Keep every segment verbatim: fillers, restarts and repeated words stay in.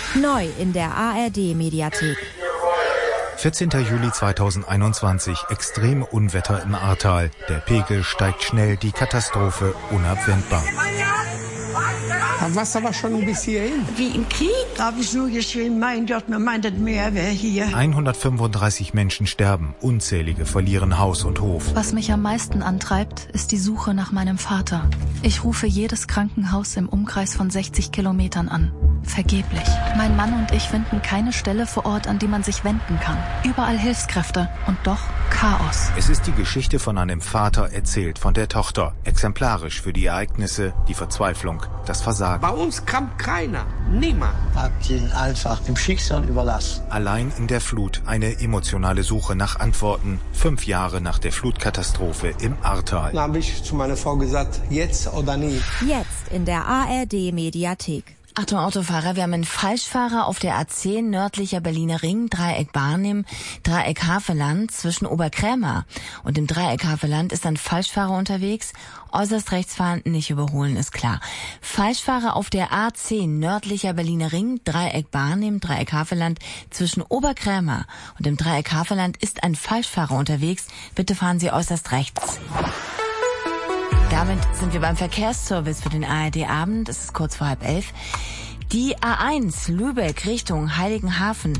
Neu in der A R D-Mediathek. vierzehnter Juli zweitausendeinundzwanzig. Extreme Unwetter im Ahrtal. Der Pegel steigt schnell, die Katastrophe unabwendbar. Das Wasser war schon bis hierhin. Wie im Krieg. Da habe ich nur geschrien, mein Gott, mir meint das Meer wäre hier. hundertfünfunddreißig Menschen sterben, unzählige verlieren Haus und Hof. Was mich am meisten antreibt, ist die Suche nach meinem Vater. Ich rufe jedes Krankenhaus im Umkreis von sechzig Kilometern an. Vergeblich. Mein Mann und ich finden keine Stelle vor Ort, an die man sich wenden kann. Überall Hilfskräfte und doch Chaos. Es ist die Geschichte von einem Vater, erzählt von der Tochter. Exemplarisch für die Ereignisse, die Verzweiflung, das Versagen. Bei uns kam keiner. Niemand. Habt ihn einfach dem Schicksal überlassen. Allein in der Flut eine emotionale Suche nach Antworten. Fünf Jahre nach der Flutkatastrophe im Ahrtal. Dann habe ich zu meiner Frau gesagt, jetzt oder nie. Jetzt in der A R D-Mediathek. Achtung Autofahrer, wir haben einen Falschfahrer auf der A zehn nördlicher Berliner Ring, Dreieck Barnim, Dreieck Havelland zwischen Oberkrämer. Und im Dreieck Havelland ist ein Falschfahrer unterwegs. Äußerst rechts fahren, nicht überholen, ist klar. Falschfahrer auf der A zehn nördlicher Berliner Ring, Dreieck Barnim, Dreieck Havelland zwischen Oberkrämer. Und im Dreieck Havelland ist ein Falschfahrer unterwegs. Bitte fahren Sie äußerst rechts. Damit sind wir beim Verkehrsservice für den A R D-Abend. Es ist kurz vor halb elf. Die A eins Lübeck Richtung Heiligenhafen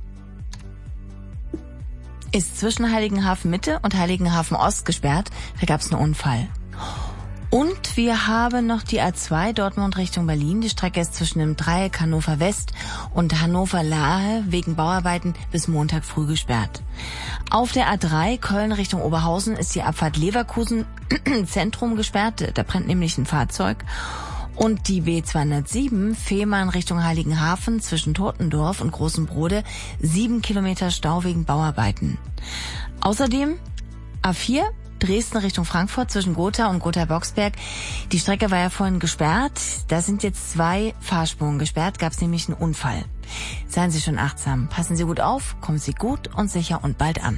ist zwischen Heiligenhafen Mitte und Heiligenhafen Ost gesperrt. Da gab es einen Unfall. Und wir haben noch die A zwei Dortmund Richtung Berlin. Die Strecke ist zwischen dem Dreieck Hannover West und Hannover Lahe wegen Bauarbeiten bis Montag früh gesperrt. Auf der A drei Köln Richtung Oberhausen ist die Abfahrt Leverkusen Zentrum gesperrt. Da brennt nämlich ein Fahrzeug. Und die B zweihundertsieben Fehmarn Richtung Heiligenhafen zwischen Totendorf und Großem Brode sieben Kilometer Stau wegen Bauarbeiten. Außerdem A vier Dresden Richtung Frankfurt zwischen Gotha und Gotha-Boxberg. Die Strecke war ja vorhin gesperrt. Da sind jetzt zwei Fahrspuren gesperrt. Gab es nämlich einen Unfall. Seien Sie schon achtsam. Passen Sie gut auf. Kommen Sie gut und sicher und bald an.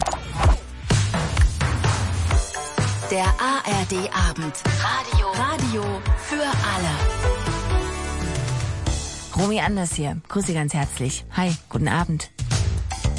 Der A R D-Abend. Radio. Radio für alle. Romy Anders hier. Grüße ganz herzlich. Hi, guten Abend.